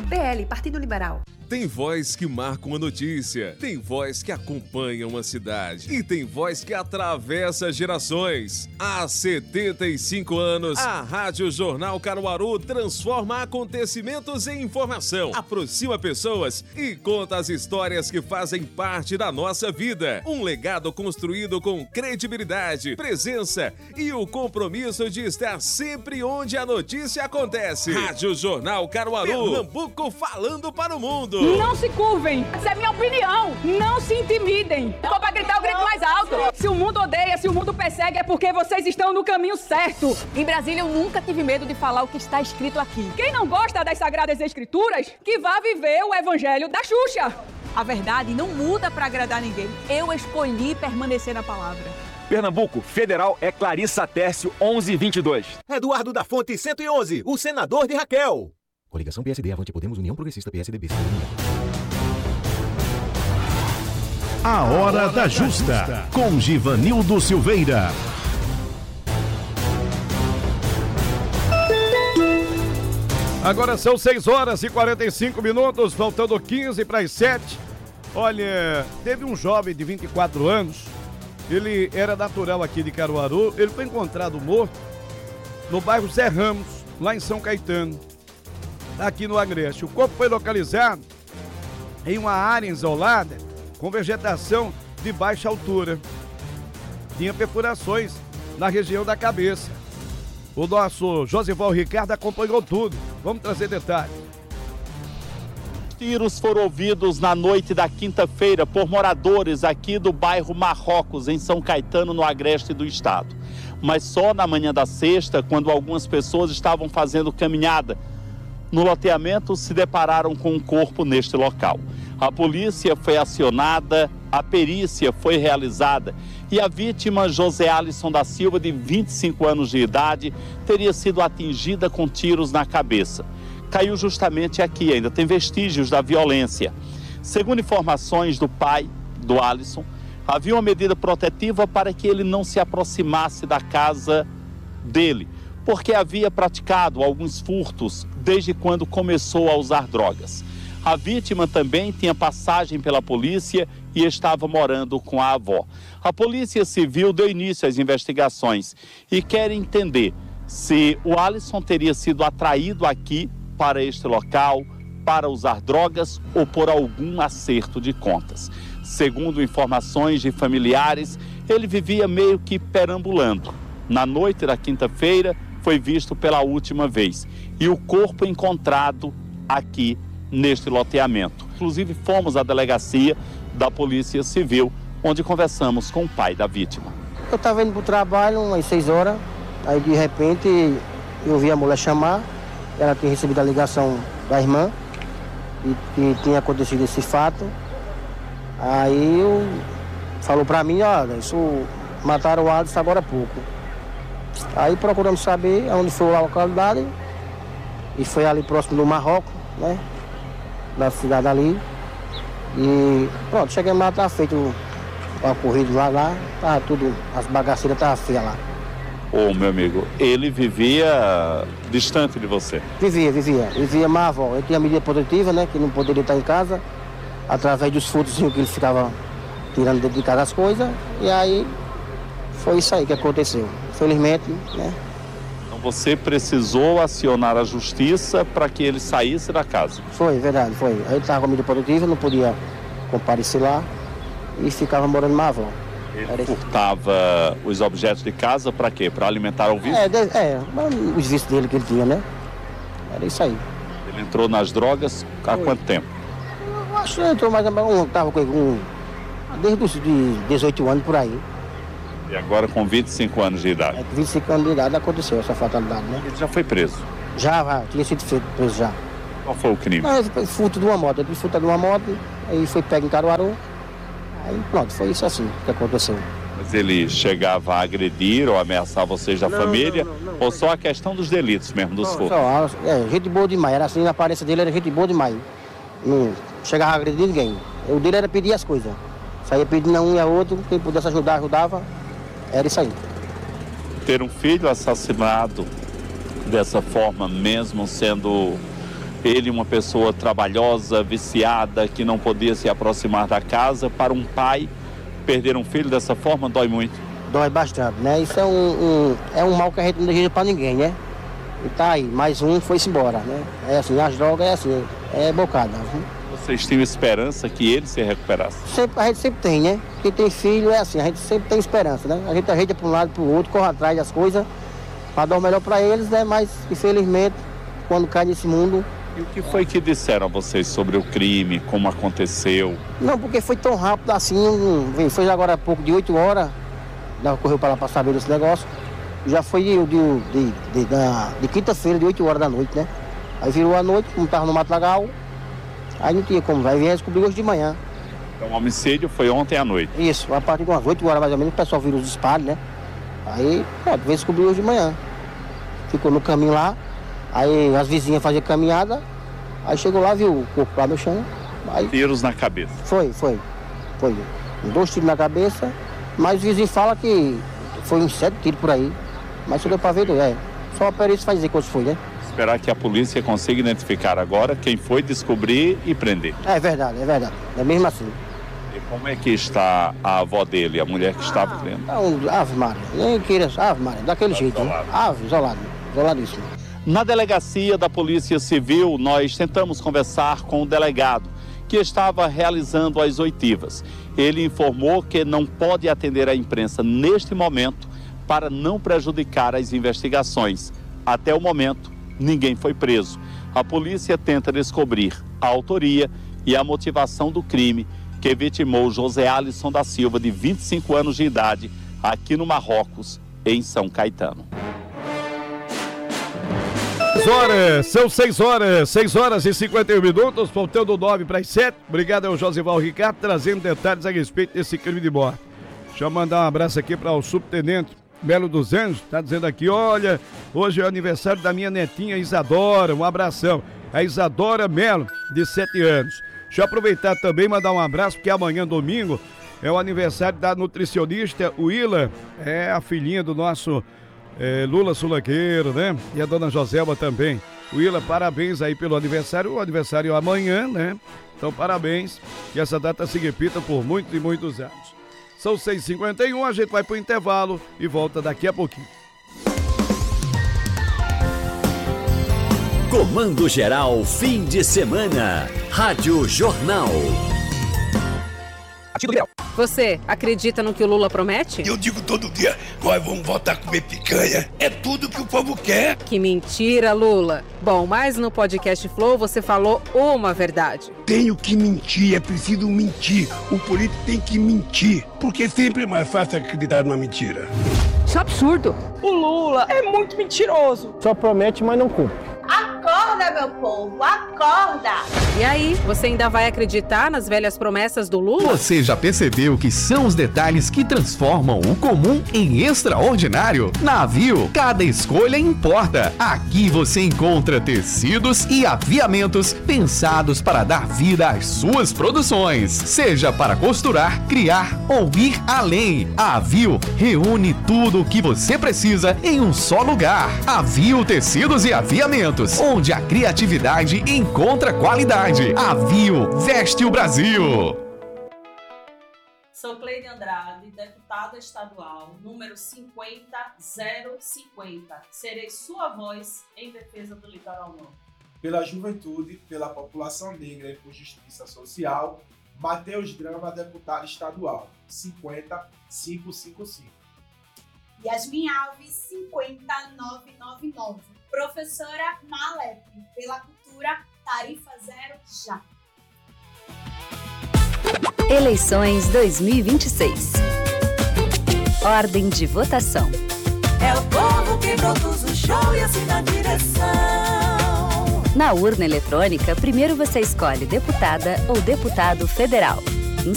PL, Partido Liberal. Tem voz que marca uma notícia, tem voz que acompanha uma cidade e tem voz que atravessa gerações. Há 75 anos, a Rádio Jornal Caruaru transforma acontecimentos em informação, aproxima pessoas e conta as histórias que fazem parte da nossa vida. Um legado construído com credibilidade, presença e o compromisso de estar sempre onde a notícia acontece. Rádio Jornal Caruaru, Pernambuco falando para o mundo. Não se curvem, essa é minha opinião. Não se intimidem. Tô pra gritar o grito mais alto. Se o mundo odeia, se o mundo persegue, é porque vocês estão no caminho certo. Em Brasília, eu nunca tive medo de falar o que está escrito aqui. Quem não gosta das Sagradas Escrituras, que vá viver o Evangelho da Xuxa. A verdade não muda pra agradar ninguém. Eu escolhi permanecer na palavra. Pernambuco, Federal é Clarissa Tércio, 1122. Eduardo da Fonte, 111, o senador de Raquel. Coligação PSD, Avante Podemos, União Progressista, PSDB. A Hora da Justa, com Givanildo Silveira. Agora são 6h45, faltando 15 para as 7. Olha, teve um jovem de 24 anos, ele era natural aqui de Caruaru, ele foi encontrado morto no bairro Zé Ramos, lá em São Caetano, aqui no Agreste. O corpo foi localizado em uma área isolada com vegetação de baixa altura. Tinha perfurações na região da cabeça. O nosso Josival Ricardo acompanhou tudo. Vamos trazer detalhes. Tiros foram ouvidos na noite da quinta-feira por moradores aqui do bairro Marrocos, em São Caetano, no Agreste do estado. Mas só na manhã da sexta, quando algumas pessoas estavam fazendo caminhada no loteamento, se depararam com um corpo neste local. A polícia foi acionada, a perícia foi realizada e a vítima, José Alisson da Silva, de 25 anos de idade, teria sido atingida com tiros na cabeça. Caiu justamente aqui, ainda tem vestígios da violência. Segundo informações do pai do Alisson, havia uma medida protetiva para que ele não se aproximasse da casa dele, porque havia praticado alguns furtos desde quando começou a usar drogas. A vítima também tinha passagem pela polícia e estava morando com a avó. A Polícia Civil deu início às investigações e quer entender se o Alisson teria sido atraído aqui para este local para usar drogas ou por algum acerto de contas. Segundo informações de familiares, ele vivia meio que perambulando. Na noite da quinta-feira, foi visto pela última vez e o corpo encontrado aqui neste loteamento. Inclusive fomos à delegacia da Polícia Civil, onde conversamos com o pai da vítima. Eu estava indo para o trabalho umas 6 horas, aí de repente eu ouvi a mulher chamar, ela tinha recebido a ligação da irmã e tinha acontecido esse fato. Aí falou para mim, olha, isso mataram o Alisson agora há pouco. Aí procuramos saber onde foi a localidade e foi ali próximo do Marrocos, né? Da cidade ali. E pronto, chegamos lá, estava feito o ocorrido lá, tava tudo, as bagaceiras estavam feias lá. Ô, meu amigo, ele vivia distante de você? Vivia mais avó. Ele tinha medida protetiva, né, que não poderia estar em casa, através dos furtos que ele ficava tirando dentro de casa as coisas, e aí foi isso aí que aconteceu. Felizmente, né? Então você precisou acionar a justiça para que ele saísse da casa? Foi, verdade, foi. Aí ele estava com medida protetiva, não podia comparecer lá e ficava morando na avó. Ele furtava os objetos de casa para quê? Para alimentar o vício? Os vícios dele que ele tinha, né? Era isso aí. Ele entrou nas drogas há quanto tempo? Eu acho que ele entrou mais ou menos, estava com desde os 18 anos por aí. E agora com 25 anos de idade? 25 anos de idade aconteceu essa fatalidade, né? Ele já foi preso? Já, tinha sido preso já. Qual foi o crime? Furto de uma moto, ele furtou de uma moto, aí foi pego em Caruaru. Aí pronto, foi isso assim que aconteceu. Mas ele chegava a agredir ou ameaçar vocês da família? Não. Ou só a questão dos delitos mesmo, dos furtos? Gente boa demais, era assim, a aparência dele era gente boa demais. Não chegava a agredir ninguém. O dele era pedir as coisas. Saía pedindo a um e a outro, quem pudesse ajudar, ajudava. Era isso aí. Ter um filho assassinado dessa forma, mesmo sendo Ele, uma pessoa trabalhosa, viciada, que não podia se aproximar da casa, para um pai perder um filho dessa forma dói muito. Dói bastante, né? Isso é um mal que a gente não deseja pra ninguém, né? E tá aí, mais um foi-se embora, né? É assim, as drogas é assim, é bocada. Vocês tinham esperança que ele se recuperasse? A gente sempre tem, né? Quem tem filho é assim, a gente sempre tem esperança, né? A gente ajeita para um lado e para o outro, corre atrás das coisas para dar o melhor para eles, né? Mas, infelizmente, quando cai nesse mundo... E o que foi que disseram a vocês sobre o crime, como aconteceu? Não, porque foi tão rápido assim, foi agora há pouco de 8 horas, correu para lá para saber desse negócio. Já foi de quinta-feira, de 8 horas da noite, né? Aí virou a noite, como estava no Matagal, aí não tinha como, vai vir descobrir hoje de manhã. Então o homicídio foi ontem à noite? Isso, a partir de umas 8 horas mais ou menos, o pessoal virou os disparos, né? Aí, veio descobrir hoje de manhã. Ficou no caminho lá, aí as vizinhas faziam caminhada, aí chegou lá, viu o corpo lá no chão. Aí... Tiros na cabeça? Foi. 2 tiros na cabeça, mas o vizinho fala que foi uns 7 tiros por aí. Mas só deu pra ver, só a perícia vai dizer quantos foi, né? Esperar que a polícia consiga identificar agora quem foi, descobrir e prender. É verdade. É mesmo assim. E como é que está a avó dele, a mulher que estava prendendo? Ave Maria, nem queira, Ave Maria, daquele jeito, né? Isoladíssimo. Na delegacia da Polícia Civil, nós tentamos conversar com o delegado, que estava realizando as oitivas. Ele informou que não pode atender a imprensa neste momento para não prejudicar as investigações. Até o momento, ninguém foi preso. A polícia tenta descobrir a autoria e a motivação do crime que vitimou José Alisson da Silva, de 25 anos de idade, aqui no Marrocos, em São Caetano. São 6 horas e 51 minutos, faltando 9 para as 7. Obrigado ao Josival Ricardo, trazendo detalhes a respeito desse crime de morte. Deixa eu mandar um abraço aqui para o subtenente Melo dos Anjos, tá dizendo aqui, olha, hoje é o aniversário da minha netinha Isadora, um abração. A Isadora Melo, de 7 anos. Deixa eu aproveitar também e mandar um abraço, porque amanhã, domingo, é o aniversário da nutricionista Willa, é a filhinha do nosso Lula Sulanqueiro, né? E a dona Joselma também. Willa, parabéns aí pelo aniversário, o aniversário é amanhã, né? Então, parabéns, que essa data se repita por muitos e muitos anos. São 6h51, a gente vai pro intervalo e volta daqui a pouquinho. Comando Geral, fim de semana. Rádio Jornal. Você acredita no que o Lula promete? Eu digo todo dia, nós vamos voltar a comer picanha. É tudo que o povo quer. Que mentira, Lula. Bom, mas no podcast Flow você falou uma verdade. Tenho que mentir, é preciso mentir. O político tem que mentir, porque sempre é mais fácil acreditar numa mentira. Isso é absurdo. O Lula é muito mentiroso. Só promete, mas não cumpre. Acorda, meu povo, acorda! E aí, você ainda vai acreditar nas velhas promessas do Lula? Você já percebeu que são os detalhes que transformam o comum em extraordinário? Na Aviu, cada escolha importa. Aqui você encontra tecidos e aviamentos pensados para dar vida às suas produções. Seja para costurar, criar ou ir além. A Aviu reúne tudo o que você precisa em um só lugar. Aviu Tecidos e Aviamentos, onde a criatividade encontra qualidade. Aviu veste o Brasil. Sou Cleide Andrade, deputada estadual, número 50050. Serei sua voz em defesa do Litoral Norte. Pela juventude, pela população negra e por justiça social, Matheus Grama, deputado estadual, 50555. Yasmin Alves, 50999. Professora Malep, pela cultura, tarifa zero já. Eleições 2026. Ordem de votação. É o povo que produz o show e assina a direção. Na urna eletrônica, primeiro você escolhe deputada ou deputado federal.